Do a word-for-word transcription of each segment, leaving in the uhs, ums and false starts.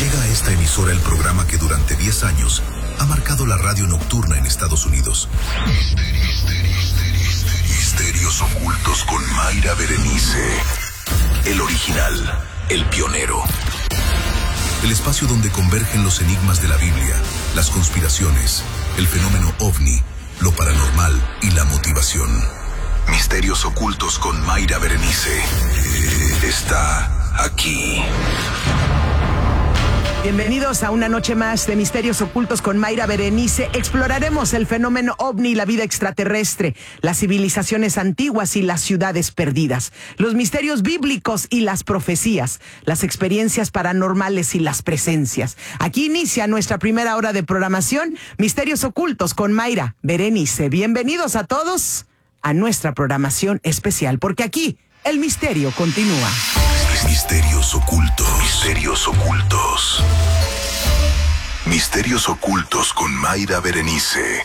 Llega a esta emisora el programa que durante diez años ha marcado la radio nocturna en Estados Unidos. Misterios, misterios, misterios, misterios ocultos con Mayra Berenice. El original, el pionero. El espacio donde convergen los enigmas de la Biblia, las conspiraciones, el fenómeno ovni, lo paranormal y la motivación. Misterios ocultos con Mayra Berenice. Está aquí. Bienvenidos a una noche más de Misterios Ocultos con Mayra Berenice. Exploraremos el fenómeno ovni, la vida extraterrestre, las civilizaciones antiguas y las ciudades perdidas, los misterios bíblicos y las profecías, las experiencias paranormales y las presencias. Aquí inicia nuestra primera hora de programación, Misterios Ocultos con Mayra Berenice. Bienvenidos a todos a nuestra programación especial, porque aquí el misterio continúa. Misterios ocultos. Misterios ocultos. Misterios ocultos con Mayra Berenice.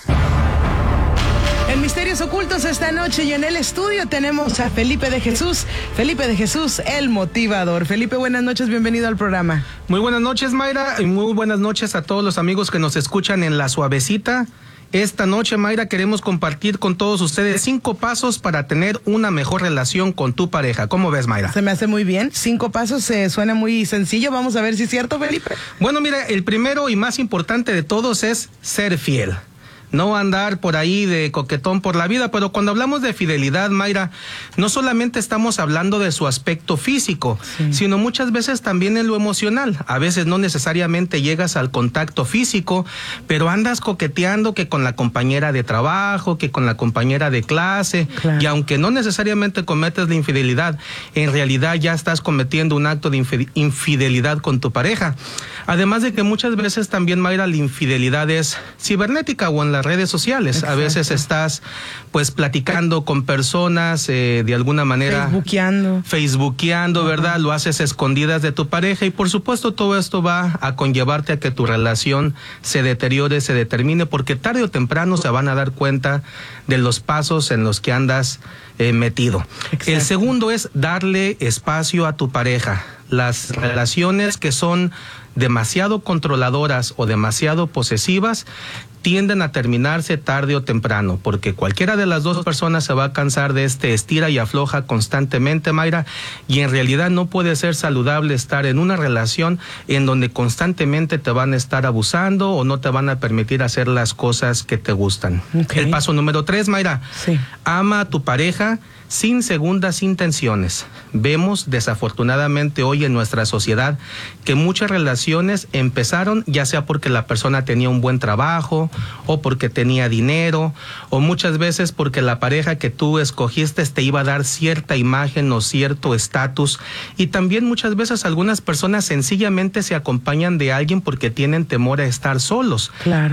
En Misterios Ocultos esta noche y en el estudio tenemos a Felipe de Jesús. Felipe de Jesús, el motivador. Felipe, buenas noches, bienvenido al programa. Muy buenas noches, Mayra, y muy buenas noches a todos los amigos que nos escuchan en La Suavecita. Esta noche, Mayra, queremos compartir con todos ustedes cinco pasos para tener una mejor relación con tu pareja. ¿Cómo ves, Mayra? Se me hace muy bien. Cinco pasos, eh, suena muy sencillo. Vamos a ver si es cierto, Felipe. Bueno, mira, el primero y más importante de todos es ser fiel. No andar por ahí de coquetón por la vida, pero cuando hablamos de fidelidad, Mayra, no solamente estamos hablando de su aspecto físico, sí, sino muchas veces también en lo emocional. A veces no necesariamente llegas al contacto físico, pero andas coqueteando que con la compañera de trabajo, que con la compañera de clase, claro. Y aunque no necesariamente cometes la infidelidad, en realidad ya estás cometiendo un acto de infidelidad con tu pareja. Además de que muchas veces también, Mayra, la infidelidad es cibernética o en la las redes sociales. Exacto. A veces estás pues platicando con personas eh, de alguna manera Facebookeando, Facebookeando, uh-huh. ¿verdad? Lo haces escondidas de tu pareja y por supuesto todo esto va a conllevarte a que tu relación se deteriore, se determine, porque tarde o temprano se van a dar cuenta de los pasos en los que andas eh, metido. Exacto. El segundo es darle espacio a tu pareja. Las relaciones que son demasiado controladoras o demasiado posesivas tienden a terminarse tarde o temprano, porque cualquiera de las dos personas se va a cansar de este estira y afloja constantemente, Mayra, y en realidad no puede ser saludable estar en una relación en donde constantemente te van a estar abusando o no te van a permitir hacer las cosas que te gustan. Okay. El paso número tres, Mayra, sí. Ama a tu pareja sin segundas intenciones. Vemos desafortunadamente hoy en nuestra sociedad que muchas relaciones empezaron ya sea porque la persona tenía un buen trabajo o porque tenía dinero o muchas veces porque la pareja que tú escogiste te iba a dar cierta imagen o cierto estatus, y también muchas veces algunas personas sencillamente se acompañan de alguien porque tienen temor a estar solos. Claro.